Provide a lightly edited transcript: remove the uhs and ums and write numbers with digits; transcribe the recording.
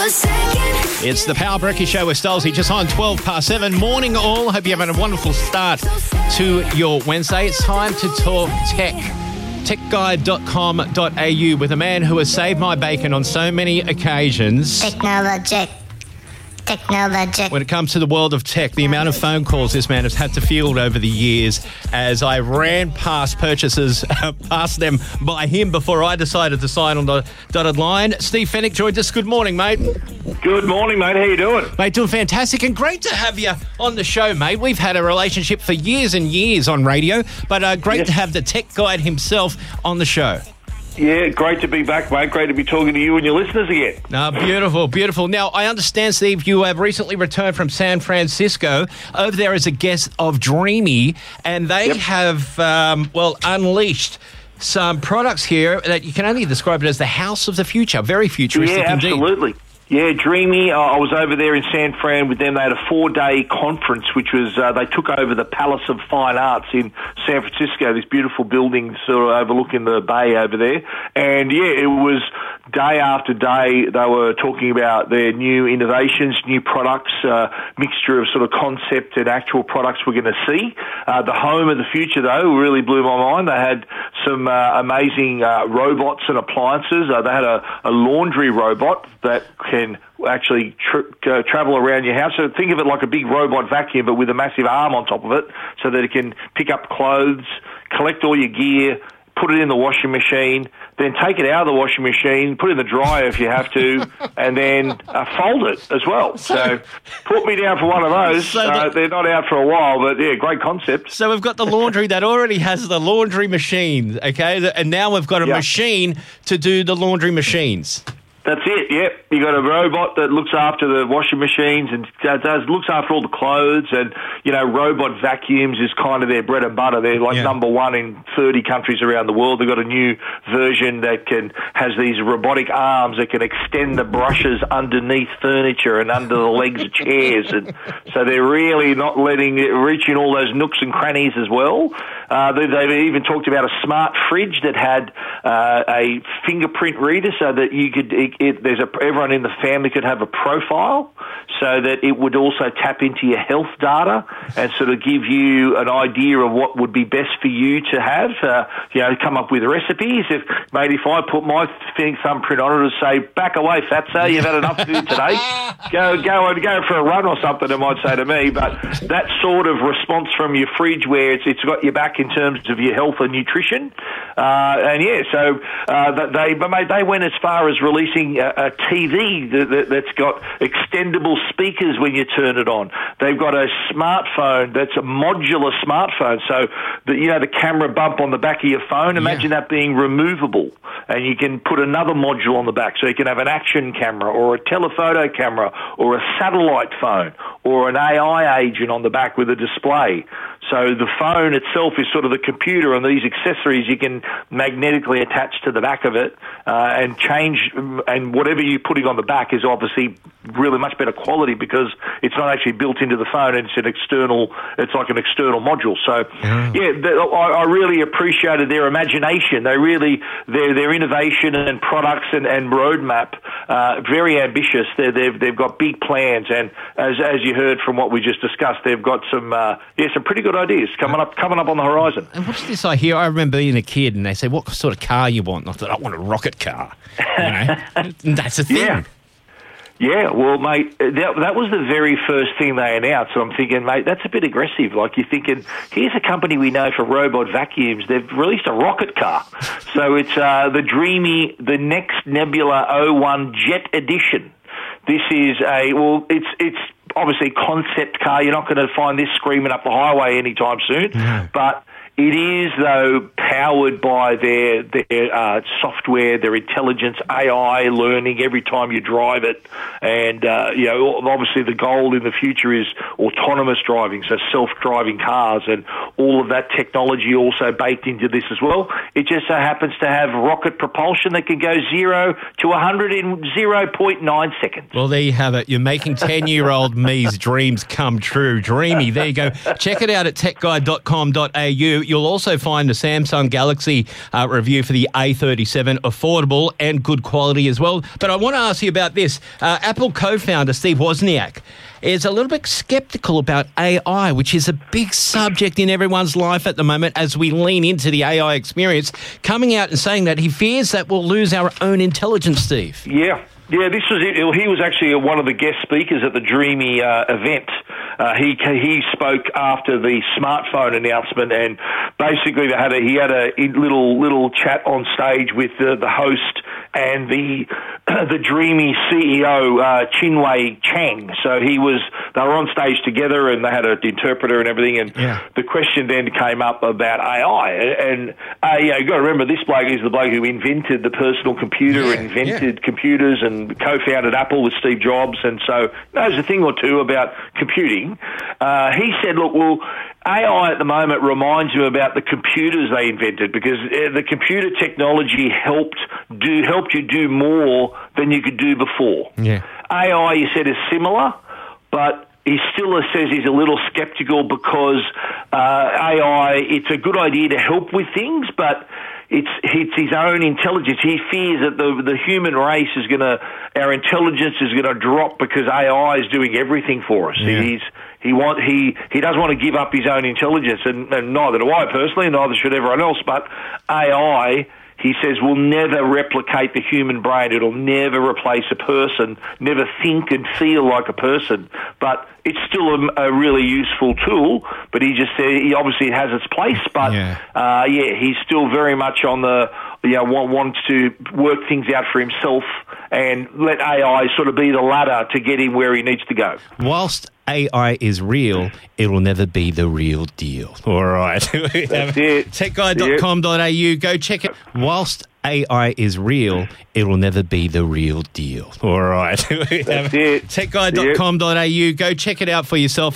It's the Power Breakfast Show with Stolzy, just on 7:12. Morning all. Hope you're having a wonderful start to your Wednesday. It's time to talk tech. Techguide.com.au with a man who has saved my bacon on so many occasions. Technologic. When it comes to the world of tech, the amount of phone calls this man has had to field over the years as I ran past purchases, past them by him before I decided to sign on the dotted line. Steve Fennick joined us. Good morning, mate. Good morning, mate. How you doing? Mate, doing fantastic and great to have you on the show, mate. We've had a relationship for years and years on radio, but great to have the tech guide himself on the show. Yeah, great to be back, mate. Great to be talking to you and your listeners again. Beautiful, beautiful. Now, I understand, Steve, you have recently returned from San Francisco over there as a guest of Dreamy, and they have, unleashed some products here that you can only describe it as the house of the future. Very futuristic indeed. Yeah, absolutely. Yeah, Dreamy. I was over there in San Fran with them. They had a 4-day conference, which was they took over the Palace of Fine Arts in San Francisco, this beautiful building sort of overlooking the bay over there. And, yeah, it was day after day they were talking about their new innovations, new products, mixture of sort of concept and actual products we're going to see. The home of the future, though, really blew my mind. They had some amazing robots and appliances. They had a laundry robot that can actually travel around your house. So think of it like a big robot vacuum, but with a massive arm on top of it, so that it can pick up clothes, collect all your gear, put it in the washing machine, then take it out of the washing machine, put it in the dryer if you have to, and then fold it as well. So put me down for one of those. They're not out for a while, but yeah, great concept. So we've got the laundry that already has the laundry machine, okay? And now we've got a machine to do the laundry machines. That's it, yep. You got a robot that looks after the washing machines and looks after all the clothes, and, you know, robot vacuums is kind of their bread and butter. They're like number one in 30 countries around the world. They've got a new version that has these robotic arms that can extend the brushes underneath furniture and under the legs of chairs. And so they're really not letting it reach in all those nooks and crannies as well. They've even talked about a smart fridge that had a fingerprint reader so that you could... everyone in the family could have a profile, so that it would also tap into your health data and sort of give you an idea of what would be best for you to have. Come up with recipes. If I put my thumbprint on it and say, "Back away, fatso, you've had enough food today. Go for a run or something," it might say to me. But that sort of response from your fridge, where it's got your back in terms of your health and nutrition, they went as far as releasing a TV that's got extendable speakers when you turn it on. They've got a smartphone that's a modular smartphone, so the camera bump on the back of your phone, imagine that being removable, and you can put another module on the back, so you can have an action camera or a telephoto camera or a satellite phone or an AI agent on the back with a display. So the phone itself is sort of the computer, and these accessories you can magnetically attach to the back of it and change, and whatever you're putting on the back is obviously really much better quality because it's not actually built into the phone, it's like an external module. So I really appreciated their imagination. Their innovation and products and roadmap, very ambitious. They've got big plans, and as you heard from what we just discussed, they've got some pretty good ideas coming up on the horizon. And what's this I hear? I remember being a kid, and they say, "What sort of car you want?" And I thought, "I want a rocket car." That's a thing. Yeah, well, mate, that was the very first thing they announced. So I'm thinking, mate, that's a bit aggressive. Like, you're thinking, here's a company we know for robot vacuums. They've released a rocket car. So it's the Next Nebula 01 Jet Edition. This is it's obviously a concept car. You're not going to find this screaming up the highway anytime soon. No. But it is, though, powered by their software, their intelligence, AI learning every time you drive it. And, obviously the goal in the future is autonomous driving, so self-driving cars, and all of that technology also baked into this as well. It just so happens to have rocket propulsion that can go 0 to 100 in 0.9 seconds. Well, there you have it. You're making 10-year-old me's dreams come true. Dreamy. There you go. Check it out at techguide.com.au. You'll also find the Samsung Galaxy review for the A37, affordable and good quality as well. But I want to ask you about this. Apple co-founder Steve Wozniak is a little bit sceptical about AI, which is a big subject in everyone's life at the moment as we lean into the AI experience, coming out and saying that he fears that we'll lose our own intelligence, Steve. Yeah, this was it. He was actually one of the guest speakers at the Dreamy event. He spoke after the smartphone announcement, and basically he had a little chat on stage with the host and the Dreamy CEO, Chinwei Chang. So they were on stage together, and they had an interpreter and everything. And the question then came up about AI, and you got to remember, this bloke is the bloke who invented the personal computer, invented computers, and co-founded Apple with Steve Jobs, and so knows a thing or two about computing. He said, look, well, AI at the moment reminds you about the computers they invented, because the computer technology helped you do more than you could do before. Yeah. AI, he said, is similar, but he still says he's a little skeptical because AI, it's a good idea to help with things, but it's his own intelligence. He fears that the human race our intelligence is going to drop because AI is doing everything for us. Yeah. He doesn't want to give up his own intelligence, and neither do I personally, and neither should everyone else. But AI, he says, will never replicate the human brain. It'll never replace a person, never think and feel like a person. But it's still a really useful tool. But he just said obviously it has its place. But he's still very much on the wants to work things out for himself and let AI sort of be the ladder to get him where he needs to go. Whilst AI is real, it will never be the real deal. All right. That's it. Techguide.com.au. Go check it. Whilst AI is real, it will never be the real deal. All right. That's it. Techguide.com.au. Go check it out for yourself.